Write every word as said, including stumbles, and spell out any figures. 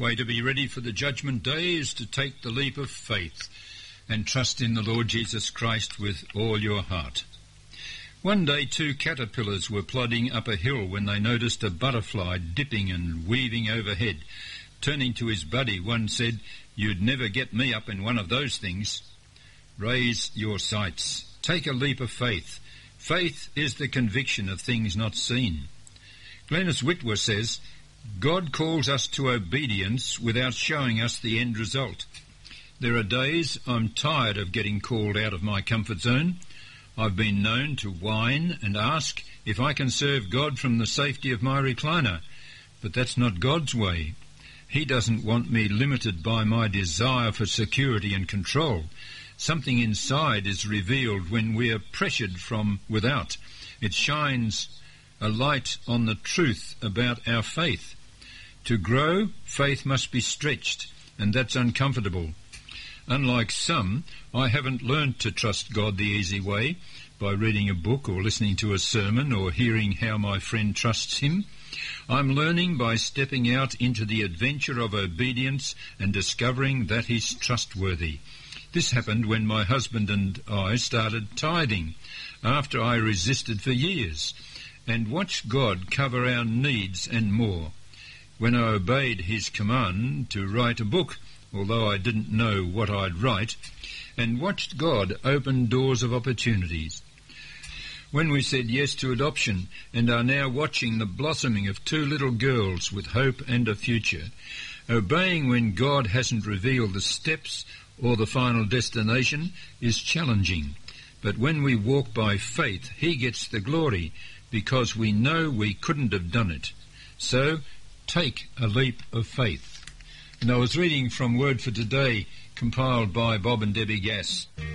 way to be ready for the judgment day is to take the leap of faith and trust in the Lord Jesus Christ with all your heart. One day two caterpillars were plodding up a hill when they noticed a butterfly dipping and weaving overhead. Turning to his buddy, one said, "You'd never get me up in one of those things." Raise your sights. Take a leap of faith. Faith is the conviction of things not seen. Glenys Whitwer says, God calls us to obedience without showing us the end result. There are days I'm tired of getting called out of my comfort zone. I've been known to whine and ask if I can serve God from the safety of my recliner, but that's not God's way. He doesn't want me limited by my desire for security and control. Something inside is revealed when we are pressured from without. It shines a light on the truth about our faith. To grow, faith must be stretched, and that's uncomfortable. Unlike some, I haven't learned to trust God the easy way, by reading a book or listening to a sermon or hearing how my friend trusts him. I'm learning by stepping out into the adventure of obedience and discovering that he's trustworthy. This happened when my husband and I started tithing, after I resisted for years, and watched God cover our needs and more. When I obeyed his command to write a book, although I didn't know what I'd write, and watched God open doors of opportunities. When we said yes to adoption and are now watching the blossoming of two little girls with hope and a future, obeying when God hasn't revealed the steps or the final destination is challenging. But when we walk by faith, he gets the glory because we know we couldn't have done it. So, take a leap of faith. And I was reading from Word for Today, compiled by Bob and Debbie Gass.